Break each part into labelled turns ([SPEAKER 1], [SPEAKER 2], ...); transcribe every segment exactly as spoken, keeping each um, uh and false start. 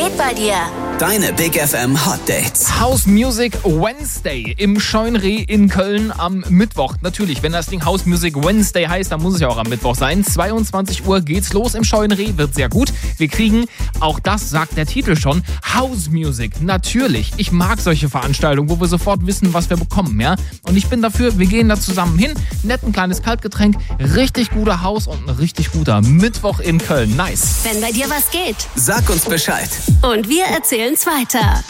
[SPEAKER 1] geht bei dir?
[SPEAKER 2] Deine Big F M Hot Dates.
[SPEAKER 3] House Music Wednesday im Scheunreh in Köln am Mittwoch. Natürlich, wenn das Ding House Music Wednesday heißt, dann muss es ja auch am Mittwoch sein. zweiundzwanzig Uhr geht's los im Scheunreh, wird sehr gut. Wir kriegen, auch das sagt der Titel schon, House Music. Natürlich, ich mag solche Veranstaltungen, wo wir sofort wissen, was wir bekommen, ja. Und ich bin dafür, wir gehen da zusammen hin, nett ein kleines Kaltgetränk, richtig guter House und ein richtig guter Mittwoch in Köln. Nice.
[SPEAKER 1] Wenn bei dir was geht.
[SPEAKER 2] Sag uns Bescheid.
[SPEAKER 1] Und wir erzählen's weiter.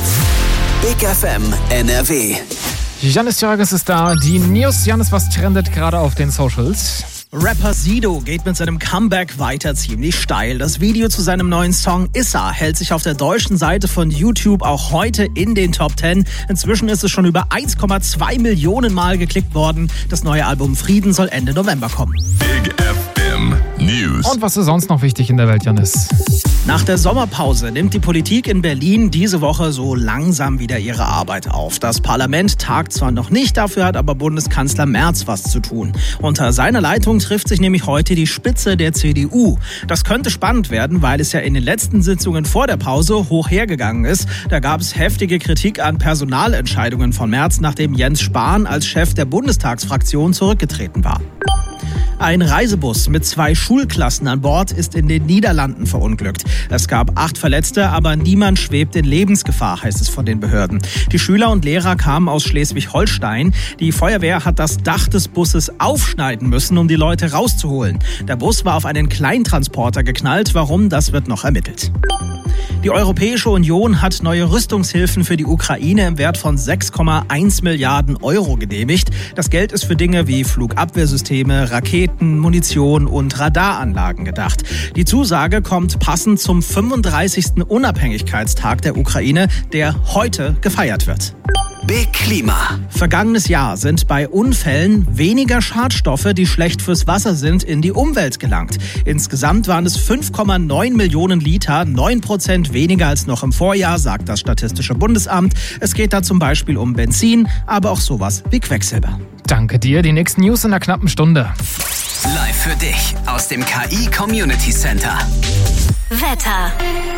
[SPEAKER 2] Big F M N R W.
[SPEAKER 3] Janis Jörges ist da. Die News. Janis, was trendet gerade auf den Socials?
[SPEAKER 4] Rapper Sido geht mit seinem Comeback weiter ziemlich steil. Das Video zu seinem neuen Song Issa hält sich auf der deutschen Seite von YouTube auch heute in den Top zehn. Inzwischen ist es schon über eins Komma zwei Millionen Mal geklickt worden. Das neue Album Frieden soll Ende November kommen.
[SPEAKER 5] Big F M News.
[SPEAKER 3] Und was ist sonst noch wichtig in der Welt, Janis?
[SPEAKER 4] Nach der Sommerpause nimmt die Politik in Berlin diese Woche so langsam wieder ihre Arbeit auf. Das Parlament tagt zwar noch nicht, dafür hat aber Bundeskanzler Merz was zu tun. Unter seiner Leitung trifft sich nämlich heute die Spitze der C D U. Das könnte spannend werden, weil es ja in den letzten Sitzungen vor der Pause hoch hergegangen ist. Da gab es heftige Kritik an Personalentscheidungen von Merz, nachdem Jens Spahn als Chef der Bundestagsfraktion zurückgetreten war. Ein Reisebus mit zwei Schulklassen an Bord ist in den Niederlanden verunglückt. Es gab acht Verletzte, aber niemand schwebt in Lebensgefahr, heißt es von den Behörden. Die Schüler und Lehrer kamen aus Schleswig-Holstein. Die Feuerwehr hat das Dach des Busses aufschneiden müssen, um die Leute rauszuholen. Der Bus war auf einen Kleintransporter geknallt. Warum, das wird noch ermittelt. Die Europäische Union hat neue Rüstungshilfen für die Ukraine im Wert von sechs Komma eins Milliarden Euro genehmigt. Das Geld ist für Dinge wie Flugabwehrsysteme, Raketen, Munition und Radaranlagen gedacht. Die Zusage kommt passend zum fünfunddreißigsten Unabhängigkeitstag der Ukraine, der heute gefeiert wird.
[SPEAKER 2] Big Klima.
[SPEAKER 4] Vergangenes Jahr sind bei Unfällen weniger Schadstoffe, die schlecht fürs Wasser sind, in die Umwelt gelangt. Insgesamt waren es fünf Komma neun Millionen Liter, neun Prozent weniger als noch im Vorjahr, sagt das Statistische Bundesamt. Es geht da zum Beispiel um Benzin, aber auch sowas wie Quecksilber.
[SPEAKER 3] Danke dir. Die nächsten News in einer knappen Stunde.
[SPEAKER 2] Live für dich aus dem K I Community Center.
[SPEAKER 1] Wetter.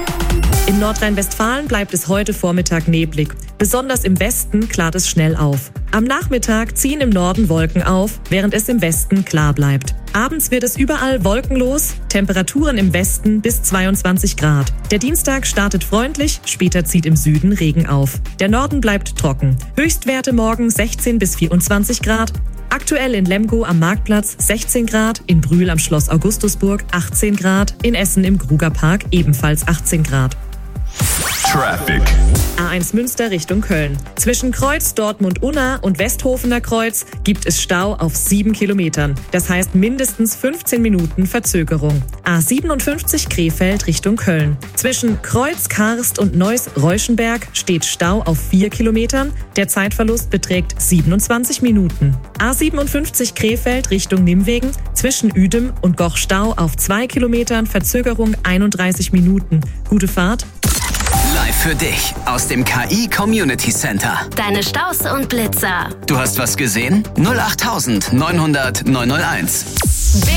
[SPEAKER 6] In Nordrhein-Westfalen bleibt es heute Vormittag neblig. Besonders im Westen klart es schnell auf. Am Nachmittag ziehen im Norden Wolken auf, während es im Westen klar bleibt. Abends wird es überall wolkenlos, Temperaturen im Westen bis zweiundzwanzig Grad. Der Dienstag startet freundlich, später zieht im Süden Regen auf. Der Norden bleibt trocken. Höchstwerte morgen sechzehn bis vierundzwanzig Grad. Aktuell in Lemgo am Marktplatz sechzehn Grad, in Brühl am Schloss Augustusburg achtzehn Grad, in Essen im Krugerpark ebenfalls achtzehn Grad.
[SPEAKER 5] Traffic.
[SPEAKER 6] A eins Münster Richtung Köln. Zwischen Kreuz Dortmund-Unna und Westhofener Kreuz gibt es Stau auf sieben Kilometern. Das heißt mindestens fünfzehn Minuten Verzögerung. A siebenundfünfzig Krefeld Richtung Köln. Zwischen Kreuz Karst und Neuss-Reuschenberg steht Stau auf vier Kilometern. Der Zeitverlust beträgt siebenundzwanzig Minuten. A siebenundfünfzig Krefeld Richtung Nimwegen. Zwischen Uedem und Goch Stau auf zwei Kilometern, Verzögerung einunddreißig Minuten. Gute Fahrt.
[SPEAKER 2] Live für dich aus dem K I Community Center.
[SPEAKER 1] Deine Staus und Blitzer.
[SPEAKER 2] Du hast was gesehen? null acht neun null null neun null eins.